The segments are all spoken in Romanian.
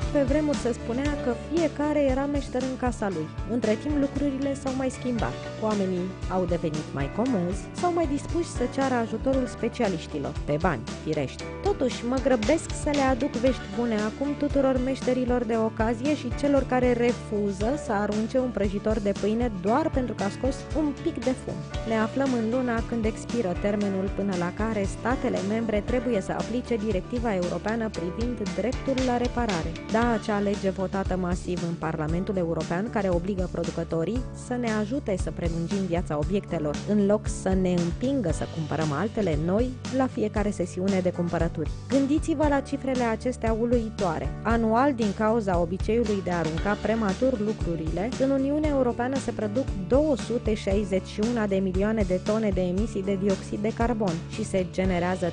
Pe vremuri se spunea că fiecare era meșter în casa lui. Între timp lucrurile s-au mai schimbat. Oamenii au devenit mai comozi, s-au mai dispuși să ceară ajutorul specialiștilor, pe bani, firește. Totuși, mă grăbesc să le aduc vești bune acum tuturor meșterilor de ocazie și celor care refuză să arunce un prăjitor de pâine doar pentru că a scos un pic de fum. Ne aflăm în luna când expiră termenul până la care statele membre trebuie să aplice directiva europeană privind dreptul la reparare. Da, acea lege votată masiv în Parlamentul European care obligă producătorii să ne ajute să prelungim viața obiectelor, în loc să ne împingă să cumpărăm altele noi la fiecare sesiune de cumpărături. Gândiți-vă la cifrele acestea uluitoare. Anual, din cauza obiceiului de a arunca prematur lucrurile, în Uniunea Europeană se produc 261 de milioane de tone de emisii de dioxid de carbon și se generează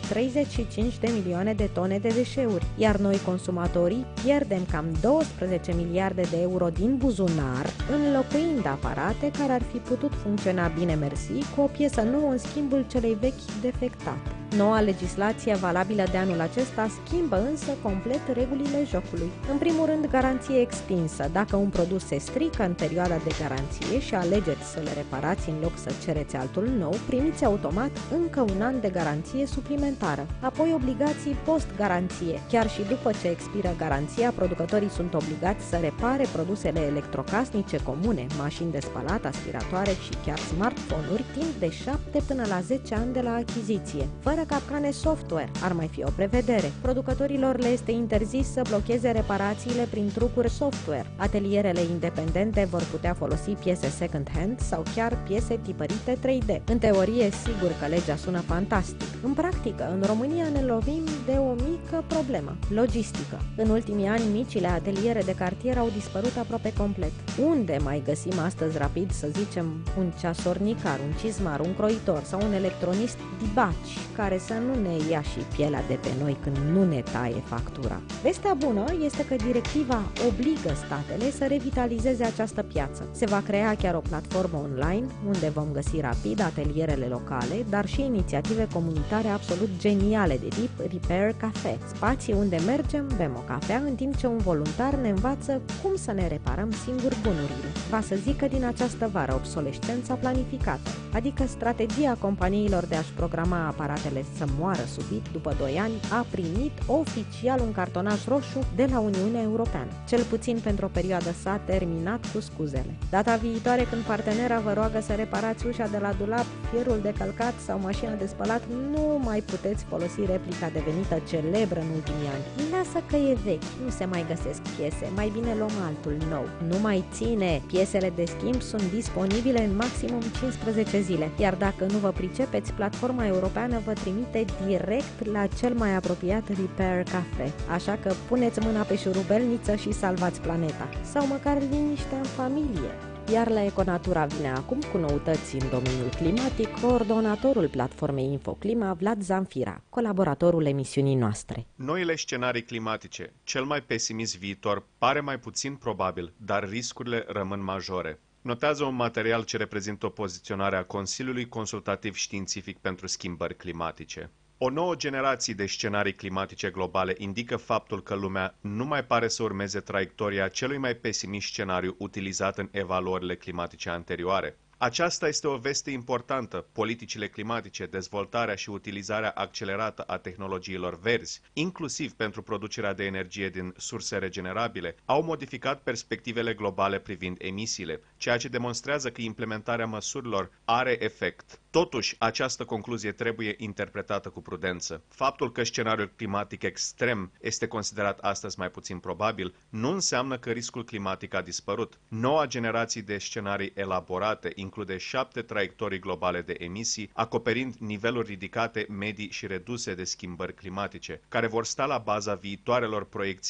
35 de milioane de tone de deșeuri, iar noi, consumatorii, pierdem cam 12 miliarde de euro din buzunar, înlocuind aparate care ar fi putut funcționa bine mersi cu o piesă nouă în schimbul celei vechi defectate. Noua legislație valabilă de anul acesta schimbă însă complet regulile jocului. În primul rând, garanție extinsă. Dacă un produs se strică în perioada de garanție și alegeți să le reparați în loc să cereți altul nou, primiți automat încă un an de garanție suplimentară. Apoi obligații post-garanție. Chiar și după ce expiră garanția, producătorii sunt obligați să repare produsele electrocasnice comune, mașini de spălat, aspiratoare și chiar smartphone-uri timp de 7 până la 10 ani de la achiziție. Fără capcane software, ar mai fi o prevedere. Producătorilor le este interzis să blocheze reparațiile prin trucuri software. Atelierele independente vor putea folosi piese second-hand sau chiar piese tipărite 3D. În teorie, sigur că legea sună fantastic. În practică, în România ne lovim de o mică problemă: logistică. În ultimii ani, micile ateliere de cartier au dispărut aproape complet. Unde mai găsim astăzi rapid, să zicem, un ceasornicar, un cizmar, un croitor sau un electronist dibaci, care să nu ne ia și pielea de pe noi când nu ne taie factura? Vestea bună este că directiva obligă statele să revitalizeze această piață. Se va crea chiar o platformă online unde vom găsi rapid atelierele locale, dar și inițiative comunitare absolut geniale de tip Repair Cafe, spații unde mergem, bem o cafea, în timp ce un voluntar ne învață cum să ne reparăm singuri bunurile. Va să zică din această vară obsolescența planificată, adică strategia companiilor de a-și programa aparatele să moară subit după 2 ani, a primit oficial un cartonaș roșu de la Uniunea Europeană. Cel puțin pentru o perioadă s-a terminat cu scuzele. Data viitoare, când partenera vă roagă să reparați ușa de la dulap, fierul de călcat sau mașina de spălat, nu mai puteți folosi replica devenită celebră în ultimii ani. Lasă că e vechi, nu se mai găsesc piese, mai bine luăm altul nou. Nu mai ține! Piesele de schimb sunt disponibile în maximum 15 zile, iar dacă nu vă pricepeți, platforma europeană vă trimite direct la cel mai apropiat Repair Cafe. Așa că puneți mâna pe șurubelniță și salvați planeta. Sau măcar liniștea în familie. Iar la Econatura vine acum cu noutăți în domeniul climatic coordonatorul platformei InfoClima, Vlad Zamfira, colaboratorul emisiunii noastre. Noile scenarii climatice, cel mai pesimist viitor, pare mai puțin probabil, dar riscurile rămân majore. Notează un material ce reprezintă o poziționare a Consiliului Consultativ Științific pentru Schimbări Climatice. O nouă generație de scenarii climatice globale indică faptul că lumea nu mai pare să urmeze traiectoria celui mai pesimist scenariu utilizat în evaluările climatice anterioare. Aceasta este o veste importantă. Politicile climatice, dezvoltarea și utilizarea accelerată a tehnologiilor verzi, inclusiv pentru producerea de energie din surse regenerabile, au modificat perspectivele globale privind emisiile, ceea ce demonstrează că implementarea măsurilor are efect. Totuși, această concluzie trebuie interpretată cu prudență. Faptul că scenariul climatic extrem este considerat astăzi mai puțin probabil, nu înseamnă că riscul climatic a dispărut. Noua generație de scenarii elaborate include 7 traiectorii globale de emisii, acoperind niveluri ridicate, medii și reduse de schimbări climatice, care vor sta la baza viitoarelor proiecții